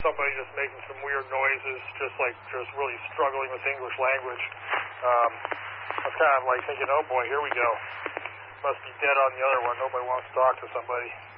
somebody just making some weird noises, just really struggling with English language. I was kind of like thinking, oh boy, here we go. Must be dead on the other one. Nobody wants to talk to somebody.